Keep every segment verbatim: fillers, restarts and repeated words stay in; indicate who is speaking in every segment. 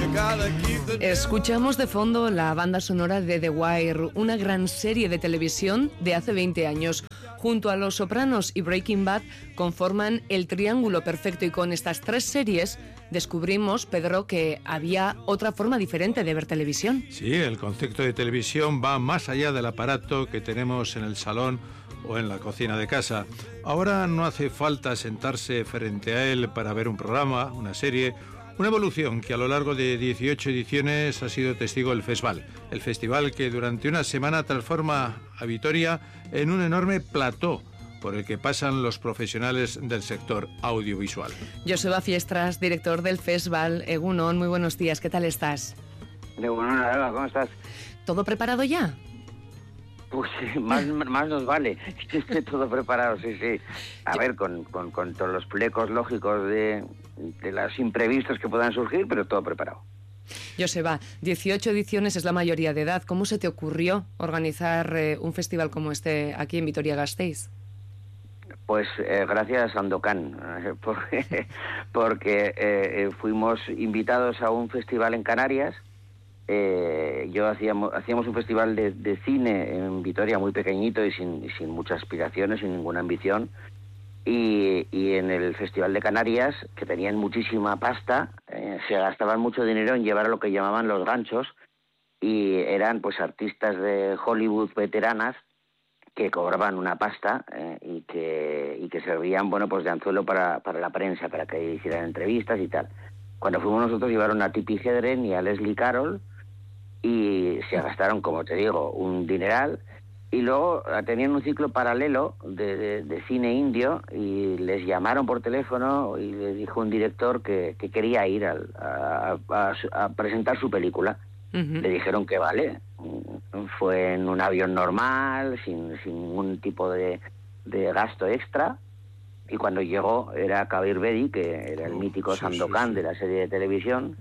Speaker 1: Escuchamos de fondo la banda sonora de The Wire, una gran serie de televisión de hace veinte años. Junto a Los Sopranos y Breaking Bad conforman el triángulo perfecto, y con estas tres series descubrimos, Pedro, que había otra forma diferente de ver televisión.
Speaker 2: Sí, el concepto de televisión va más allá del aparato que tenemos en el salón o en la cocina de casa. Ahora no hace falta sentarse frente a él para ver un programa, una serie. Una evolución que a lo largo de dieciocho ediciones ha sido testigo del Fesval, el festival que durante una semana transforma a Vitoria en un enorme plató por el que pasan los profesionales del sector audiovisual.
Speaker 1: Joseba Fiestras, director del Fesval. Egunon, muy buenos días, ¿qué tal estás?
Speaker 3: Egunon, Alba, ¿cómo estás?
Speaker 1: ¿Todo preparado ya?
Speaker 3: Pues sí, más, más nos vale, todo preparado, sí, sí. A ver, con, con, con todos los flecos lógicos de, de los imprevistos que puedan surgir, pero todo preparado.
Speaker 1: Joseba, dieciocho ediciones es la mayoría de edad. ¿Cómo se te ocurrió organizar eh, un festival como este aquí en Vitoria-Gasteiz?
Speaker 3: Pues eh, gracias a Sandokan, eh, porque, porque eh, fuimos invitados a un festival en Canarias. Eh, yo hacíamos, hacíamos un festival de, de cine en Vitoria muy pequeñito y sin, y sin muchas aspiraciones, sin ninguna ambición. Y, y en el Festival de Canarias, que tenían muchísima pasta, eh, se gastaban mucho dinero en llevar a lo que llamaban los ganchos, y eran pues artistas de Hollywood veteranas que cobraban una pasta eh, y que y que servían, bueno, pues de anzuelo para, para la prensa, para que hicieran entrevistas y tal. Cuando fuimos nosotros llevaron a Tippi Hedren y a Leslie Carroll, y se gastaron, como te digo, un dineral. Y luego tenían un ciclo paralelo de, de, de cine indio, y les llamaron por teléfono y les dijo un director que, que quería ir al, a, a, a presentar su película. Uh-huh. Le dijeron que vale. Fue en un avión normal, sin, sin ningún tipo de, de gasto extra. Y cuando llegó era Kabir Bedi, que era el mítico sí, Sandokan sí, sí. de la serie de televisión.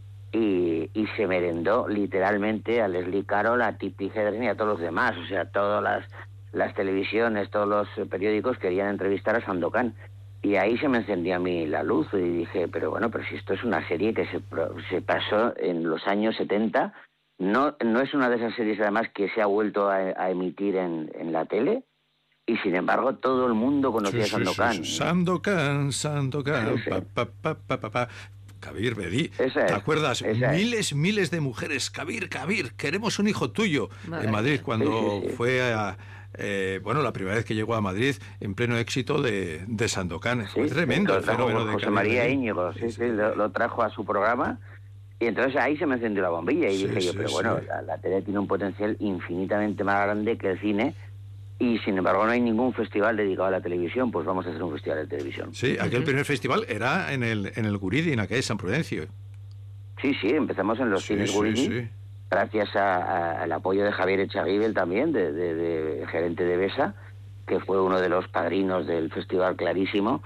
Speaker 3: Y, y se merendó literalmente a Leslie Carroll, a Tippi Hedren y a todos los demás. O sea, todas las, las televisiones, todos los periódicos querían entrevistar a Sandokan. Y ahí se me encendió a mí la luz y dije, pero bueno, pero si esto es una serie que se, se pasó en los años setenta, no, no es una de esas series además que se ha vuelto a, a emitir en, en la tele. Y sin embargo todo el mundo conocía sí, a Sandokan.
Speaker 2: Sí, sí, sí. Sandokan, Sandokan, sí, sí. Pa, pa, pa, pa, pa, pa. Kabir Bedi, ¿te es, acuerdas? Miles, es. miles de mujeres, Kabir, Kabir, queremos un hijo tuyo. Madre en Madrid, cuando sí, sí, sí. fue a, eh, bueno, la primera vez que llegó a Madrid, en pleno éxito de, de Sandokan. Fue sí, tremendo el fenómeno de
Speaker 3: José
Speaker 2: Kabir
Speaker 3: María
Speaker 2: Bedi.
Speaker 3: Íñigo, sí, sí, sí, lo, lo trajo a su programa, y entonces ahí se me encendió la bombilla y sí, dije yo, sí, pero sí. bueno, la, la tele tiene un potencial infinitamente más grande que el cine. Y sin embargo no hay ningún festival dedicado a la televisión, pues vamos a hacer un festival de televisión.
Speaker 2: Sí, aquel uh-huh. primer festival era en el en el Guridi, en aquel San Prudencio.
Speaker 3: Sí, sí, empezamos en los sí, cines sí, Guridi, sí. gracias a, a, al apoyo de Javier Echagüibel también, de, de, de gerente de Besa, que fue uno de los padrinos del festival clarísimo,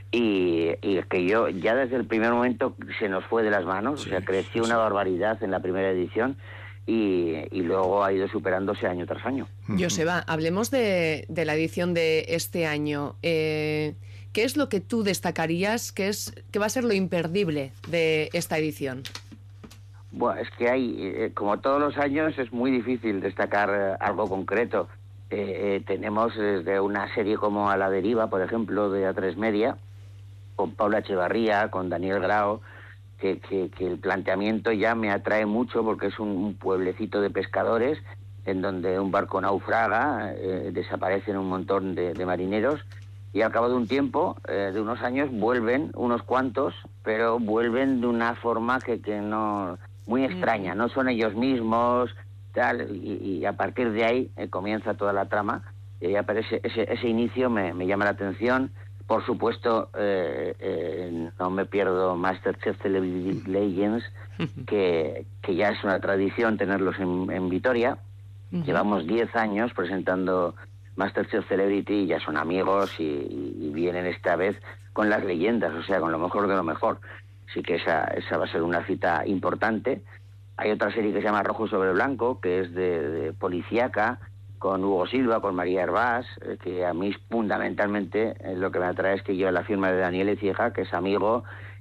Speaker 3: y, y que yo ya desde el primer momento se nos fue de las manos, sí, o sea, creció sí, una sí. barbaridad en la primera edición. Y, y luego ha ido superándose año tras año.
Speaker 1: Joseba, hablemos de, de la edición de este año. Eh, ¿Qué es lo que tú destacarías que, es, que va a ser lo imperdible de esta edición?
Speaker 3: Bueno, es que hay, eh, como todos los años, es muy difícil destacar eh, algo concreto. Eh, eh, tenemos desde una serie como A la Deriva, por ejemplo, de A tres Media, con Paula Echevarría, con Daniel Grao, Que, que, que el planteamiento ya me atrae mucho porque es un, un pueblecito de pescadores en donde un barco naufraga, eh, desaparecen un montón de, de marineros y al cabo de un tiempo, eh, de unos años, vuelven unos cuantos, pero vuelven de una forma que, que no muy extraña, no son ellos mismos, tal, y, y a partir de ahí eh, comienza toda la trama. Y aparece ese, ese inicio me, me llama la atención. Por supuesto, eh, eh, no me pierdo Masterchef Celebrity Legends, que, que ya es una tradición tenerlos en, en Vitoria. Uh-huh. Llevamos diez años presentando Masterchef Celebrity y ya son amigos y, y vienen esta vez con las leyendas, o sea, con lo mejor de lo mejor. Así que esa, esa va a ser una cita importante. Hay otra serie que se llama Rojo sobre Blanco, que es de, de policíaca, con Hugo Silva, con María Hervás, eh, que a mí fundamentalmente eh, lo que me atrae es que yo la firma de Daniel Ecija, que es amigo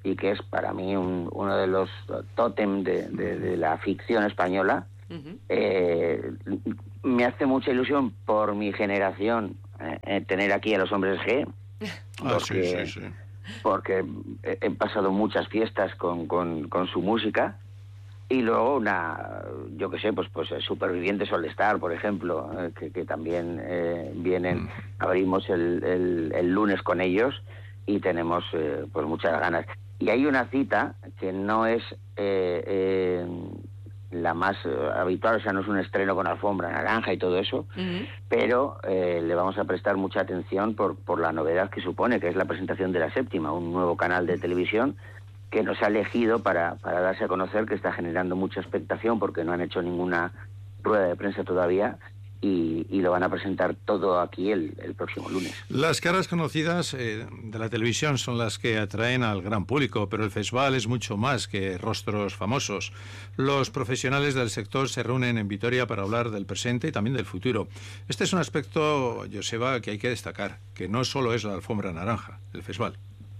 Speaker 3: y que es para mí un, uno de los tótem de, de, de la ficción española. Uh-huh. eh, me hace mucha ilusión por mi generación eh, tener aquí a los Hombres G,
Speaker 2: ah, sí, sí, sí.
Speaker 3: porque he, he pasado muchas fiestas con, con, con su música. Y luego una, yo qué sé, pues pues Supervivientes All Star, por ejemplo, eh, que, que también eh, vienen, abrimos el, el, el lunes con ellos y tenemos eh, pues muchas ganas. Y hay una cita que no es eh, eh, la más eh, habitual, o sea, no es un estreno con alfombra naranja y todo eso, uh-huh. pero eh, le vamos a prestar mucha atención por, por la novedad que supone, que es la presentación de La Séptima, un nuevo canal de televisión que nos ha elegido para, para darse a conocer, que está generando mucha expectación porque no han hecho ninguna rueda de prensa todavía y, y lo van a presentar todo aquí el, el próximo lunes.
Speaker 2: Las caras conocidas eh, de la televisión son las que atraen al gran público, pero el festival es mucho más que rostros famosos. Los profesionales del sector se reúnen en Vitoria para hablar del presente y también del futuro. Este es un aspecto, Joseba, que hay que destacar, que no solo es la alfombra naranja, el festival.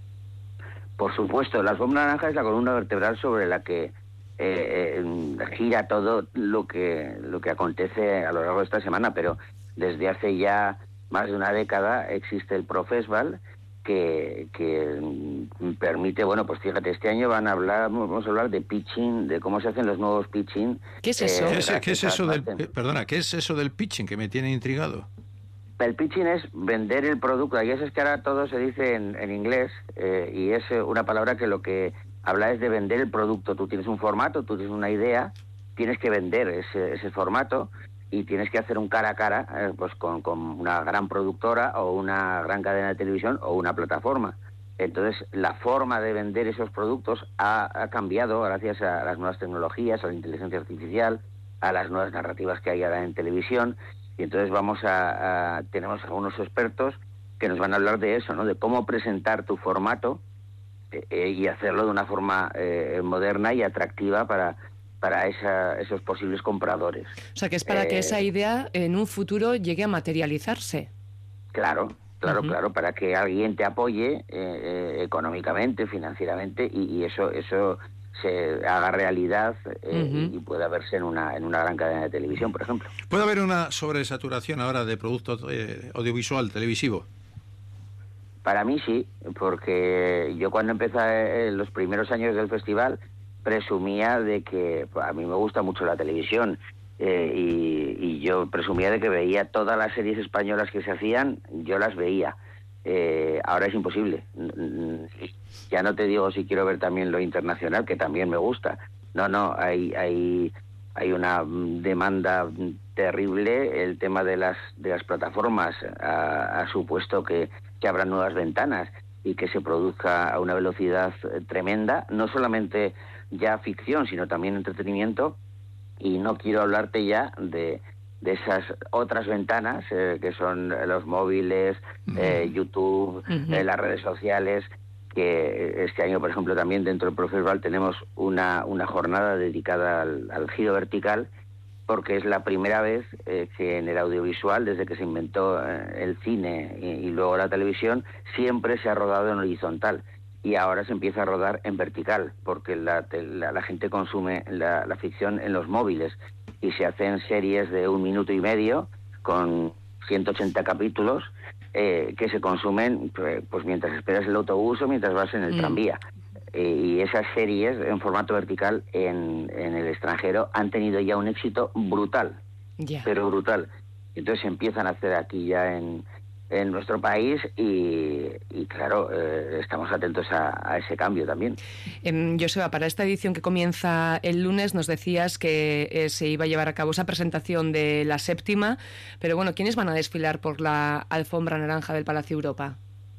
Speaker 3: Por supuesto, la alfombra naranja es la columna vertebral sobre la que eh, eh, gira todo lo que lo que acontece a lo largo de esta semana, pero desde hace ya más de una década existe el Profestival que, que permite, bueno, pues fíjate, este año van a hablar, vamos a hablar de pitching, de cómo se hacen los nuevos pitching.
Speaker 1: ¿Qué es eso?
Speaker 2: Eh, ¿Qué, es, ¿qué es eso del, perdona, ¿qué es eso del pitching que me tiene intrigado?
Speaker 3: El pitching es vender el producto. Y eso es que ahora todo se dice en, en inglés eh, y es una palabra que lo que habla es de vender el producto. Tú tienes un formato, tú tienes una idea, tienes que vender ese, ese formato y tienes que hacer un cara a cara eh, pues con, con una gran productora o una gran cadena de televisión o una plataforma. Entonces, la forma de vender esos productos ha, ha cambiado gracias a las nuevas tecnologías, a la inteligencia artificial, a las nuevas narrativas que hay ahora en televisión. Y entonces vamos a, a tenemos algunos expertos que nos van a hablar de eso, ¿no? De cómo presentar tu formato eh, y hacerlo de una forma eh, moderna y atractiva para para esa, esos posibles compradores.
Speaker 1: O sea, que es para eh, que esa idea en un futuro llegue a materializarse.
Speaker 3: Claro, claro, uh-huh. claro, para que alguien te apoye eh, eh, económicamente, financieramente y, y eso eso se haga realidad eh, uh-huh. y pueda verse en una en una gran cadena de televisión, por ejemplo.
Speaker 2: ¿Puede haber una sobresaturación ahora de producto eh, audiovisual, televisivo?
Speaker 3: Para mí sí, porque yo cuando empecé en los primeros años del festival presumía de que pues, a mí me gusta mucho la televisión eh, y, y yo presumía de que veía todas las series españolas que se hacían, yo las veía. Eh, ahora es imposible. Ya no te digo si quiero ver también lo internacional, que también me gusta. No, no, hay hay hay una demanda terrible. El tema de las de las plataformas ha, ha supuesto que, que abran nuevas ventanas y que se produzca a una velocidad tremenda, no solamente ya ficción, sino también entretenimiento. Y no quiero hablarte ya de de esas otras ventanas eh, que son los móviles, eh, YouTube, uh-huh. eh, las redes sociales, que este año, por ejemplo, también dentro del Profestival tenemos una, una jornada dedicada al, al giro vertical, porque es la primera vez eh, que en el audiovisual, desde que se inventó eh, el cine y, y luego la televisión, siempre se ha rodado en horizontal. Y ahora se empieza a rodar en vertical, porque la, la, la gente consume la, la ficción en los móviles y se hacen series de un minuto y medio con ciento ochenta capítulos eh, que se consumen pues mientras esperas el autobús o mientras vas en el mm. tranvía. Eh, y esas series en formato vertical en, en el extranjero han tenido ya un éxito brutal, yeah. pero brutal. Entonces se empiezan a hacer aquí ya en... en nuestro país y, y claro, eh, estamos atentos a, a ese cambio también.
Speaker 1: Eh, Joseba, para esta edición que comienza el lunes nos decías que eh, se iba a llevar a cabo esa presentación de La Séptima, pero bueno, ¿quiénes van a desfilar por la alfombra naranja del Palacio Europa?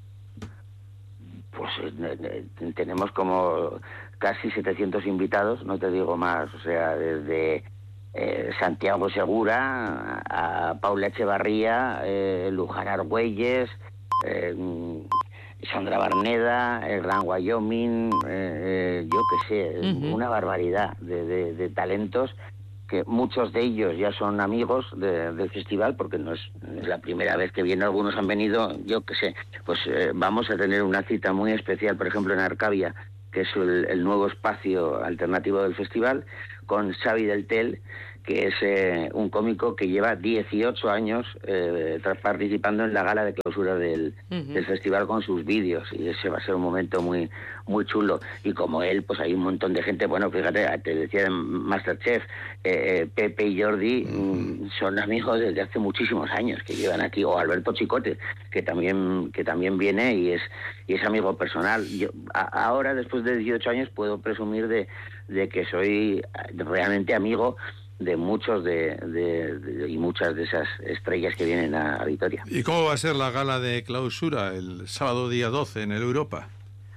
Speaker 3: Pues eh, eh, tenemos como casi setecientos invitados, no te digo más, o sea, desde... Eh, Santiago Segura, a Paula Echevarría, eh, Luján Argüelles, eh, Sandra Barneda, el Gran Wyoming, eh, eh, yo qué sé, uh-huh. una barbaridad de, de, de talentos que muchos de ellos ya son amigos de, del festival, porque no es, no es la primera vez que vienen, algunos han venido, yo qué sé, pues eh, vamos a tener una cita muy especial, por ejemplo en Arcavia, que es el, el nuevo espacio alternativo del festival, con Xavi del Tel, que es eh, un cómico que lleva dieciocho años eh, participando en la gala de clausura del, uh-huh. del festival con sus vídeos, y ese va a ser un momento muy muy chulo. Y como él, pues hay un montón de gente, bueno, fíjate, te decía en Masterchef, eh, Pepe y Jordi uh-huh. son amigos desde hace muchísimos años que llevan aquí, o Alberto Chicote, que también que también viene y es y es amigo personal. Yo a, ahora, después de dieciocho años, puedo presumir de, de que soy realmente amigo de muchos de, de, de y muchas de esas estrellas que vienen a, a Vitoria.
Speaker 2: ¿Y cómo va a ser la gala de clausura el sábado día doce en el Europa?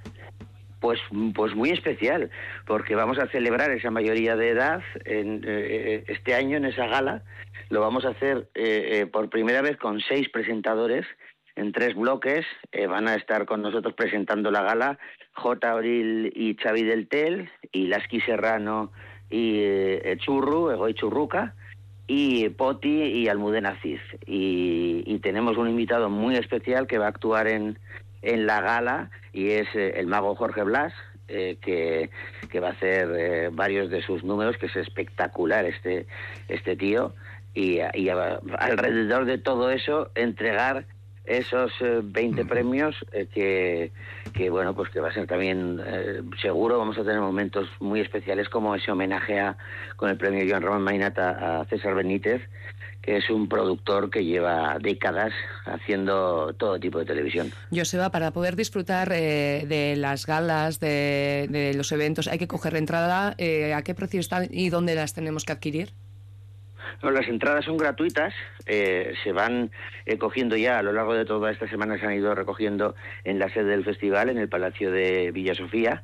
Speaker 3: Pues, pues muy especial, porque vamos a celebrar esa mayoría de edad en, eh, este año en esa gala. Lo vamos a hacer eh, eh, por primera vez con seis presentadores en tres bloques. Eh, van a estar con nosotros presentando la gala J. Abril y Xavi del Tel, y Lasky Serrano y eh, Churru, Egoy Churruca, y Poti y Almudena Cid. Y, y tenemos un invitado muy especial que va a actuar en, en la gala, y es eh, el mago Jorge Blas, eh, que, que va a hacer eh, varios de sus números, que es espectacular este, este tío, y, y a, alrededor de todo eso entregar esos eh, veinte premios eh, que, que, bueno, pues que va a ser también, eh, seguro vamos a tener momentos muy especiales, como ese homenaje a, con el premio Joan Ramón Mainata a César Benítez, que es un productor que lleva décadas haciendo todo tipo de televisión.
Speaker 1: Joseba, para poder disfrutar eh, de las galas, de, de los eventos, hay que coger entrada. Eh, ¿A qué precio están y dónde las tenemos que adquirir?
Speaker 3: No, las entradas son gratuitas, eh, se van eh, cogiendo ya a lo largo de toda esta semana, se han ido recogiendo en la sede del festival, en el Palacio de Villa Sofía,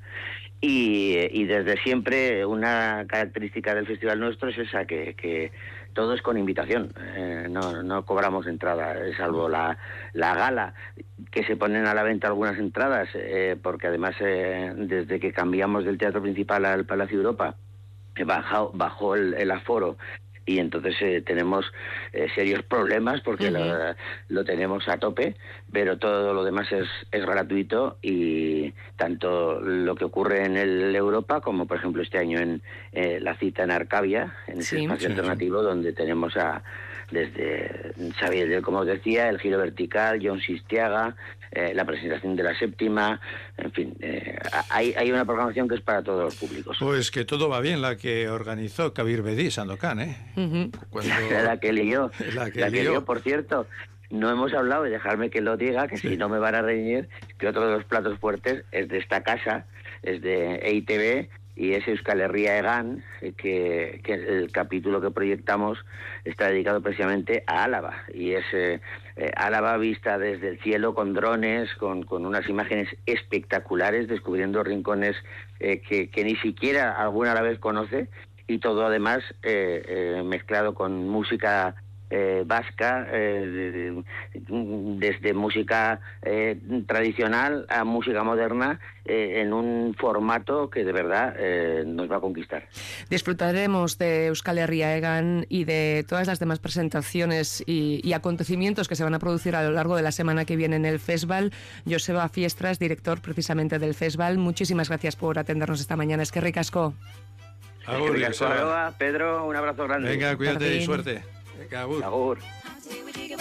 Speaker 3: y, y desde siempre una característica del festival nuestro es esa, que, que todo es con invitación, eh, no, no cobramos entrada, salvo la, la gala, que se ponen a la venta algunas entradas, eh, porque además eh, desde que cambiamos del teatro principal al Palacio Europa, bajó, bajó el, el aforo, y entonces eh, tenemos eh, serios problemas porque uh-huh. lo, lo tenemos a tope, pero todo lo demás es, es gratuito, y tanto lo que ocurre en el Europa como, por ejemplo, este año en eh, la cita en Arcavia, en ese sí, espacio sí, alternativo sí. donde tenemos a desde Xavier, como os decía, el Giro Vertical, John Sistiaga, eh, la presentación de la séptima, en fin, eh, hay, hay una programación que es para todos los públicos.
Speaker 2: Pues que todo va bien, la que organizó Kabir Bedi, Sandokan, ¿eh?
Speaker 3: Uh-huh. Cuando... la que lió, la que, la que lió. lió, por cierto. No hemos hablado, y dejarme que lo diga, que sí. si no me van a reñir, que otro de los platos fuertes es de esta casa, es de E I T V, y es Euskal Herria Egan, que, que el capítulo que proyectamos está dedicado precisamente a Álava, y es eh, eh, Álava vista desde el cielo con drones, con, con unas imágenes espectaculares, descubriendo rincones eh, que, que ni siquiera alguna a la vez conoce, y todo además eh, eh, mezclado con música Eh, vasca, eh, desde música eh, tradicional a música moderna, eh, en un formato que de verdad eh, nos va a conquistar.
Speaker 1: Disfrutaremos de Euskal Herria Egan y de todas las demás presentaciones y, y acontecimientos que se van a producir a lo largo de la semana que viene en el festival. Joseba Fiestras, director precisamente del festival, muchísimas gracias por atendernos esta mañana. Es que ricasco.
Speaker 3: Agur, Pedro, un abrazo grande.
Speaker 2: Venga, cuídate y suerte. Agur.
Speaker 3: Agur.